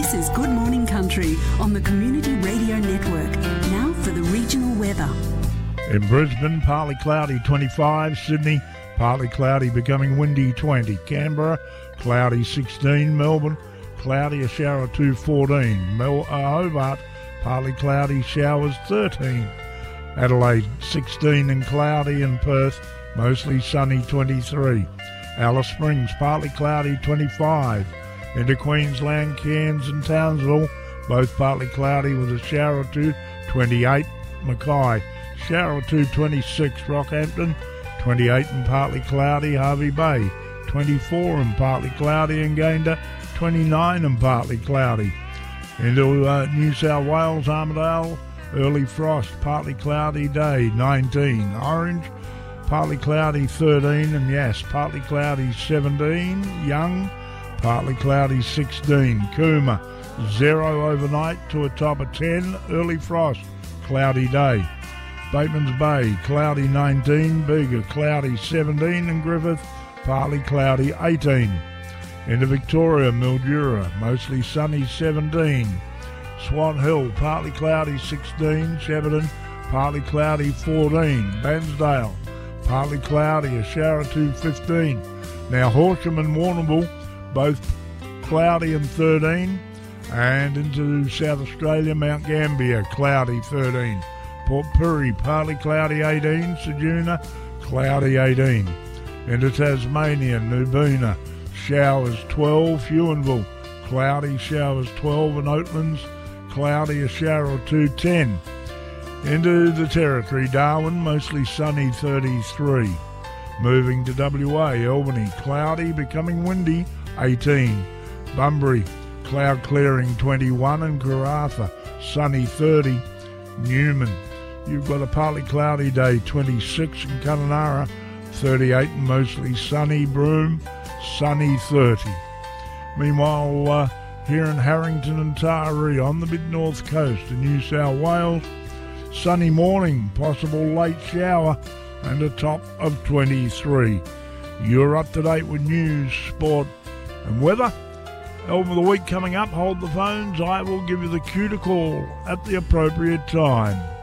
This is Good Morning Country on the Community Radio Network. Now for the regional weather. In Brisbane, partly cloudy 25. Sydney, partly cloudy becoming windy 20. Canberra, cloudy 16. Melbourne, cloudy, a shower or two 14. Hobart, partly cloudy, showers 13. Adelaide 16 and cloudy, and Perth mostly sunny 23. Alice Springs partly cloudy 25. Into Queensland, Cairns and Townsville both partly cloudy with a shower or two 28. Mackay shower or two 26. Rockhampton 28 and partly cloudy. Hervey Bay 24 and partly cloudy, and Gayndah 29 and partly cloudy. Into New South Wales, Armidale, early frost, partly cloudy day, 19. Orange, partly cloudy, 13. And Yass, partly cloudy, 17. Young, partly cloudy, 16. Cooma, 0 overnight to a top of 10. Early frost, cloudy day. Batemans Bay, cloudy, 19. Bega, cloudy, 17. And Griffith, partly cloudy, 18. Into Victoria, Mildura, mostly sunny, 17. Swan Hill, partly cloudy, 16. Shepparton, partly cloudy, 14. Bairnsdale, partly cloudy, a shower or two, 15. Now Horsham and Warrnambool, both cloudy and 13. And into South Australia, Mount Gambier, cloudy, 13. Port Pirie, partly cloudy, 18. Ceduna, cloudy, 18. Into Tasmania, Nubeena, showers 12. Huonville, cloudy, showers 12. And Oatlands, cloudy, a shower or two, 10. Into the Territory, Darwin, mostly sunny, 33. Moving to WA, Albany, cloudy, becoming windy, 18. Bunbury, cloud clearing, 21. And Karratha, sunny, 30. Newman, you've got a partly cloudy day, 26. And Kununurra, 38 and mostly sunny. Broome, sunny, 30. Meanwhile, here in Harrington and Taree on the mid-north coast of New South Wales, sunny morning, possible late shower, and a top of 23. You're up to date with news, sport and weather. Album of the week coming up. Hold the phones. I will give you the cue to call at the appropriate time.